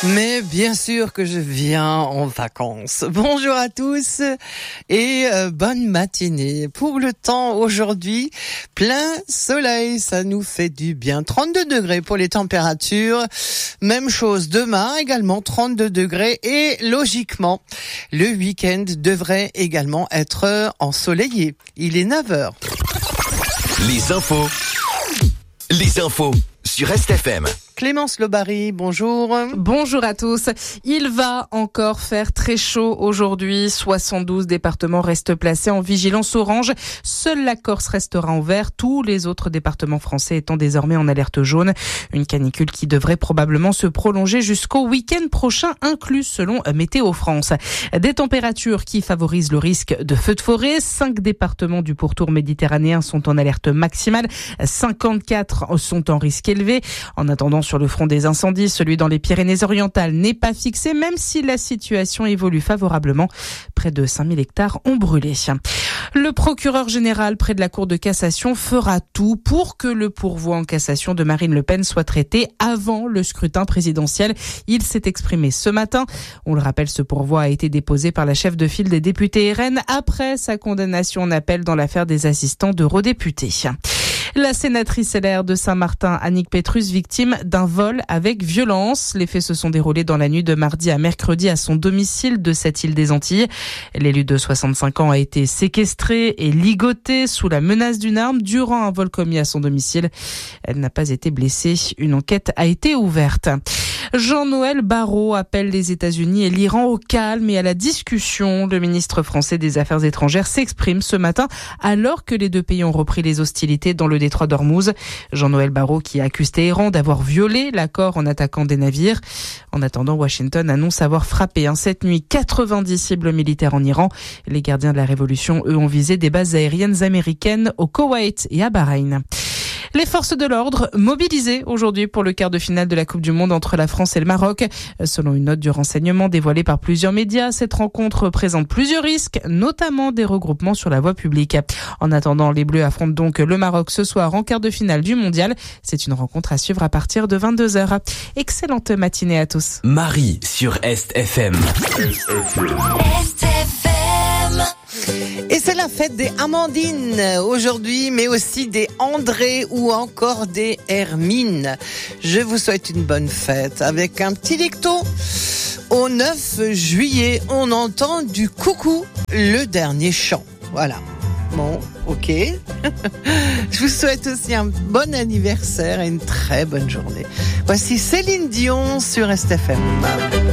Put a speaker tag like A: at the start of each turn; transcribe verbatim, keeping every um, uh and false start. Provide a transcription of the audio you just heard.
A: Mais bien sûr que je viens en vacances. Bonjour à tous et euh, bonne matinée. Pour le temps aujourd'hui, plein soleil, ça nous fait du bien. trente-deux degrés pour les températures. Même chose demain, également trente-deux degrés. Et logiquement, le week-end devrait également être ensoleillé. Il est neuf heures.
B: Les infos. Les infos sur Est F M.
A: Clémence Lobary, bonjour.
C: Bonjour à tous. Il va encore faire très chaud aujourd'hui. soixante-douze départements restent placés en vigilance orange. Seule la Corse restera en vert. Tous les autres départements français étant désormais en alerte jaune. Une canicule qui devrait probablement se prolonger jusqu'au week-end prochain inclus selon Météo France. Des températures qui favorisent le risque de feux de forêt. Cinq départements du pourtour méditerranéen sont en alerte maximale. cinquante-quatre sont en risque élevé. En attendant, sur le front des incendies, celui dans les Pyrénées-Orientales n'est pas fixé, même si la situation évolue favorablement. Près de cinq mille hectares ont brûlé. Le procureur général près de la Cour de cassation fera tout pour que le pourvoi en cassation de Marine Le Pen soit traité avant le scrutin présidentiel. Il s'est exprimé ce matin. On le rappelle, ce pourvoi a été déposé par la chef de file des députés R N après sa condamnation en appel dans l'affaire des assistants d'eurodéputés. La sénatrice L R de Saint-Martin, Annick Petrus, victime d'un vol avec violence. Les faits se sont déroulés dans la nuit de mardi à mercredi à son domicile de cette île des Antilles. L'élu de soixante-cinq ans a été séquestré et ligoté sous la menace d'une arme durant un vol commis à son domicile. Elle n'a pas été blessée. Une enquête a été ouverte. Jean-Noël Barrot appelle les États-Unis et l'Iran au calme et à la discussion. Le ministre français des Affaires étrangères s'exprime ce matin alors que les deux pays ont repris les hostilités dans le détroit d'Ormuz. Jean-Noël Barrot qui accuse Téhéran d'avoir violé l'accord en attaquant des navires. En attendant, Washington annonce avoir frappé hein, cette nuit quatre-vingt-dix cibles militaires en Iran. Les gardiens de la révolution, eux, ont visé des bases aériennes américaines au Koweït et à Bahreïn. Les forces de l'ordre mobilisées aujourd'hui pour le quart de finale de la Coupe du Monde entre la France et le Maroc. Selon une note du renseignement dévoilée par plusieurs médias, cette rencontre présente plusieurs risques, notamment des regroupements sur la voie publique. En attendant, les Bleus affrontent donc le Maroc ce soir en quart de finale du Mondial. C'est une rencontre à suivre à partir de vingt-deux heures. Excellente matinée à tous.
B: Marie sur Est F M.
A: Et c'est la fête des Amandines aujourd'hui, mais aussi des André ou encore des Hermine. Je vous souhaite une bonne fête avec un petit dicton. Au neuf juillet, on entend du coucou, le dernier chant. Voilà. Bon, ok. Je vous souhaite aussi un bon anniversaire et une très bonne journée. Voici Céline Dion sur Est F M.